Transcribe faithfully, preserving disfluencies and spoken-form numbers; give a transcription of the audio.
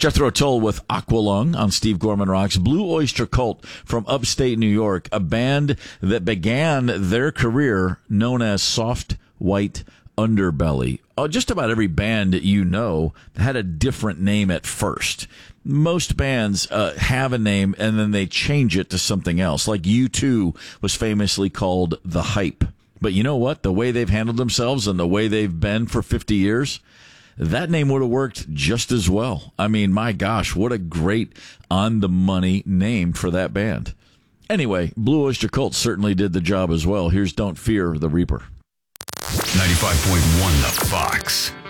Jethro Tull with Aqualung on Steve Gorman Rocks. Blue Oyster Cult from upstate New York, a band that began their career known as Soft White Underbelly. Oh, just about every band that you know had a different name at first. Most bands uh, have a name and then they change it to something else. Like U two was famously called The Hype. But you know what? The way they've handled themselves and the way they've been for fifty years, that name would have worked just as well. I mean, my gosh, what a great on-the-money name for that band. Anyway, Blue Oyster Cult certainly did the job as well. Here's Don't Fear the Reaper. ninety-five point one The Fox.